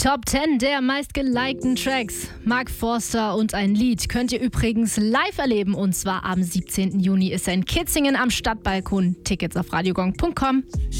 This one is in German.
Top 10 der meistgelikten Tracks. Mark Forster und ein Lied könnt ihr übrigens live erleben. Und zwar am 17. Juni ist er in Kitzingen am Stadtbalkon. Tickets auf radiogong.com.